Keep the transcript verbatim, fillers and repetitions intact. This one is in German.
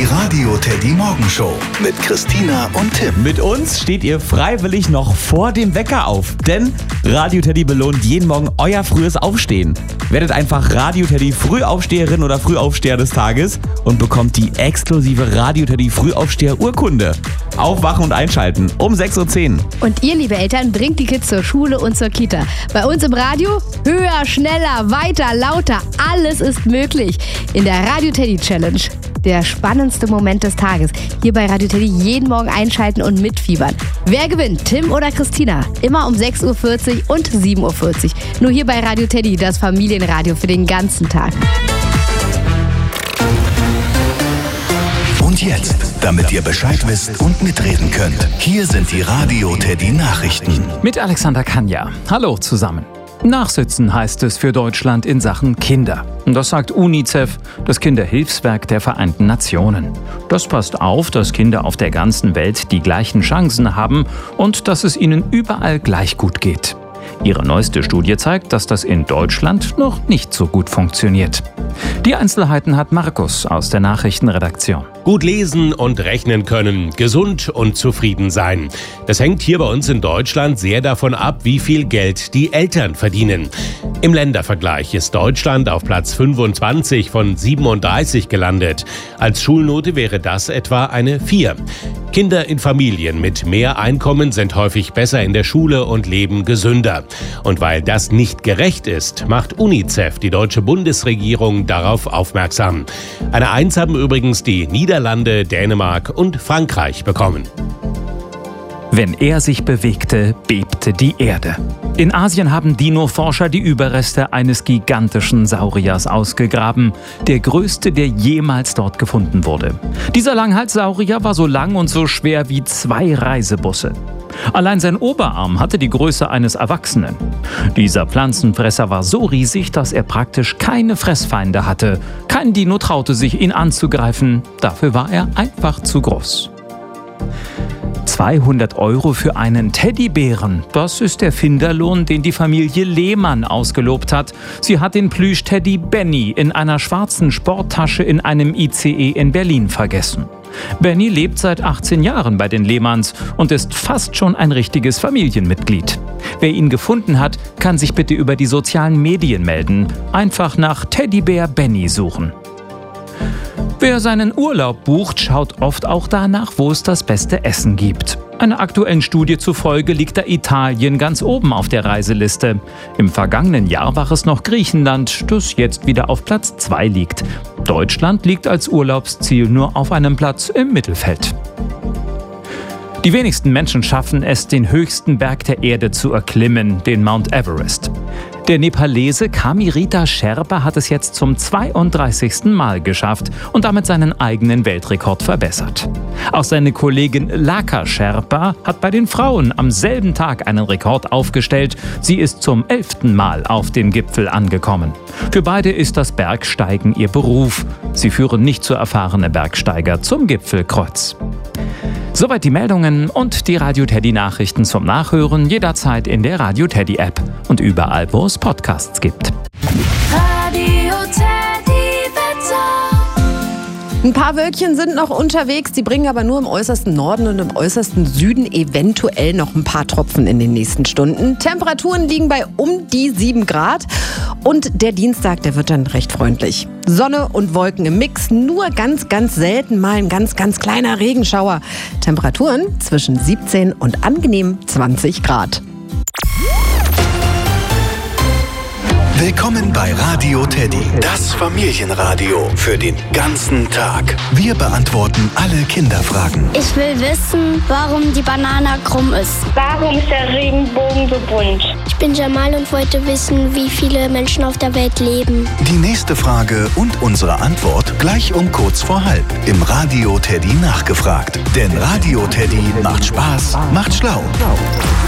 Radio Teddy Morgenshow mit Christina und Tim. Mit uns steht ihr freiwillig noch vor dem Wecker auf, denn Radio Teddy belohnt jeden Morgen euer frühes Aufstehen. Werdet einfach Radio Teddy Frühaufsteherin oder Frühaufsteher des Tages und bekommt die exklusive Radio Teddy Frühaufsteher-Urkunde. Aufwachen und einschalten um sechs Uhr zehn. Und ihr, liebe Eltern, bringt die Kids zur Schule und zur Kita. Bei uns im Radio höher, schneller, weiter, lauter, alles ist möglich. In der Radio Teddy Challenge. Der spannendste Moment des Tages. Hier bei Radio Teddy jeden Morgen einschalten und mitfiebern. Wer gewinnt, Tim oder Christina? Immer um sechs Uhr vierzig und sieben Uhr vierzig. Nur hier bei Radio Teddy, das Familienradio für den ganzen Tag. Und jetzt, damit ihr Bescheid wisst und mitreden könnt, hier sind die Radio Teddy Nachrichten. Mit Alexander Kanja. Hallo zusammen. Nachsitzen heißt es für Deutschland in Sachen Kinder. Das sagt UNICEF, das Kinderhilfswerk der Vereinten Nationen. Das passt auf, dass Kinder auf der ganzen Welt die gleichen Chancen haben und dass es ihnen überall gleich gut geht. Ihre neueste Studie zeigt, dass das in Deutschland noch nicht so gut funktioniert. Die Einzelheiten hat Markus aus der Nachrichtenredaktion. Gut lesen und rechnen können, gesund und zufrieden sein. Das hängt hier bei uns in Deutschland sehr davon ab, wie viel Geld die Eltern verdienen. Im Ländervergleich ist Deutschland auf Platz fünfundzwanzig von siebenunddreißig gelandet. Als Schulnote wäre das etwa eine vier. Kinder in Familien mit mehr Einkommen sind häufig besser in der Schule und leben gesünder. Und weil das nicht gerecht ist, macht UNICEF, die deutsche Bundesregierung, darauf aufmerksam. Eine Eins haben übrigens die Niederlande, Dänemark und Frankreich bekommen. Wenn er sich bewegte, bebte die Erde. In Asien haben Dino-Forscher die Überreste eines gigantischen Sauriers ausgegraben. Der größte, der jemals dort gefunden wurde. Dieser Langhalssaurier war so lang und so schwer wie zwei Reisebusse. Allein sein Oberarm hatte die Größe eines Erwachsenen. Dieser Pflanzenfresser war so riesig, dass er praktisch keine Fressfeinde hatte. Kein Dino traute sich, ihn anzugreifen. Dafür war er einfach zu groß. zweihundert Euro für einen Teddybären. Das ist der Finderlohn, den die Familie Lehmann ausgelobt hat. Sie hat den Plüsch-Teddy Benny in einer schwarzen Sporttasche in einem I C E in Berlin vergessen. Benny lebt seit achtzehn Jahren bei den Lehmanns und ist fast schon ein richtiges Familienmitglied. Wer ihn gefunden hat, kann sich bitte über die sozialen Medien melden. Einfach nach Teddybär Benny suchen. Wer seinen Urlaub bucht, schaut oft auch danach, wo es das beste Essen gibt. Einer aktuellen Studie zufolge liegt da Italien ganz oben auf der Reiseliste. Im vergangenen Jahr war es noch Griechenland, das jetzt wieder auf Platz zwei liegt. Deutschland liegt als Urlaubsziel nur auf einem Platz im Mittelfeld. Die wenigsten Menschen schaffen es, den höchsten Berg der Erde zu erklimmen, den Mount Everest. Der Nepalese Kamirita Sherpa hat es jetzt zum zweiunddreißigsten Mal geschafft und damit seinen eigenen Weltrekord verbessert. Auch seine Kollegin Laka Sherpa hat bei den Frauen am selben Tag einen Rekord aufgestellt. Sie ist zum elften Mal auf dem Gipfel angekommen. Für beide ist das Bergsteigen ihr Beruf. Sie führen nicht so erfahrene Bergsteiger zum Gipfelkreuz. Soweit die Meldungen und die Radio Teddy Nachrichten zum Nachhören jederzeit in der Radio Teddy App und überall, wo es Podcasts gibt. Radio Teddy Wetter. Ein paar Wölkchen sind noch unterwegs, die bringen aber nur im äußersten Norden und im äußersten Süden eventuell noch ein paar Tropfen in den nächsten Stunden. Temperaturen liegen bei um die sieben Grad und der Dienstag, der wird dann recht freundlich. Sonne und Wolken im Mix, nur ganz, ganz selten mal ein ganz, ganz kleiner Regenschauer. Temperaturen zwischen siebzehn und angenehm zwanzig Grad. Willkommen bei Radio Teddy, das Familienradio für den ganzen Tag. Wir beantworten alle Kinderfragen. Ich will wissen, warum die Banane krumm ist. Warum ist der Regenbogen so bunt? Ich bin Jamal und wollte wissen, wie viele Menschen auf der Welt leben. Die nächste Frage und unsere Antwort gleich um kurz vor halb im Radio Teddy nachgefragt. Denn Radio Teddy macht Spaß, macht schlau.